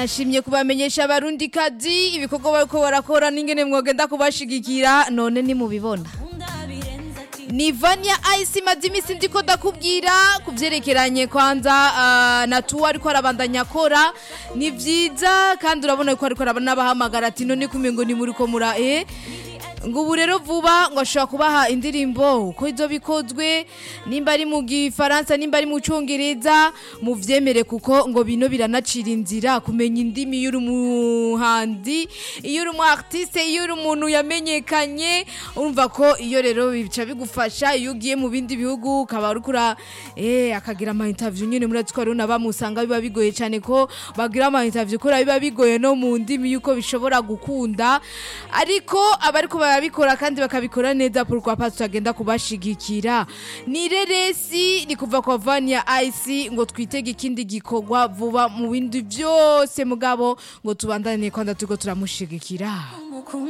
nashimye kubamenyesha abarundi kazi ibikorwa bariko barakora n'ingene mwogenda kubashigikira none ni mubibona ni Vania Ice madimisi ndiko ndakubwira kuvyerekeranye kwanza na tuwa ariko arabandanya akora ni vyiza kandi urabona ko ariko arabanabahamagara ati none kumengo ni muri ko mura ngo ubu rero vuba ngo ashobora kubaha indirimbo uko izo bikozwe nimba ari mu gifaransa nimba ari mu cyongereza muvyemere kuko ngo bino biranacira inzira kumenya indimi y'uri muhandi iyo uri mu artiste iyo uri umuntu yamenyekanye urumva ko iyo rero bica bigufasha iyo ugiye mu bindi bihugu ukaba uri kura akagira ama interview nyine muri atwaro nabamusanga biba bigoye cyane ko bagira ama interview ko biba bigoye no mu ndimi yuko bishobora gukunda ariko abariko babikora kandi bakabikora neza pourquoi pas tutagenda kubashigikira ni reresi ni kuva kwa Vania Ice ngo twitege ikindi gikorwa vuba mu bindi byose mugabo ngo tubandane kwanda turiko turamushigikira